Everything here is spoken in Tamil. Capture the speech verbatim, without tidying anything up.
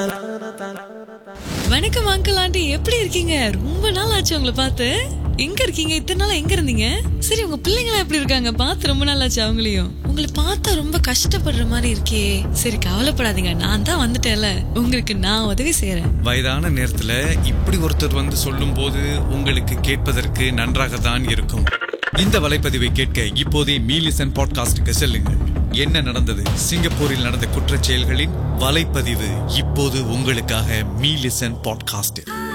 வணக்கம் அங்கிள் ஆண்டி, எப்படி இருக்கீங்க? ரொம்ப நாள் ஆச்சு உங்களை பார்த்து. எங்க இருக்கீங்க? இத்தனை நாளா எங்க இருந்தீங்க? சரி, உங்க பிள்ளைங்க எப்படி இருக்காங்க? பார்த்து ரொம்ப நாள் ஆச்சு அவங்களையும். உங்களை பார்த்தா ரொம்ப கஷ்டப்படுற மாதிரி இருக்கே. சரி, கவலைப்படாதீங்க, நான் தான் வந்துட்டேன்ல, உங்களுக்கு நான் உதவி செய்யறேன். வயதான நேரத்துல இப்படி ஒருத்தர் வந்து சொல்லும் போது உங்களுக்கு கேட்பதற்கு நன்றாக தான் இருக்கும். இந்த வலைப்பதிவை கேட்க இப்போதே மீலிசன் பாட்காஸ்டுக்கு செல்லுங்கள். என்ன நடந்தது? சிங்கப்பூரில் நடந்த குற்றச் செயல்களின் வலைப்பதிவு இப்போது உங்களுக்காக மீலிசன் பாட்காஸ்ட்.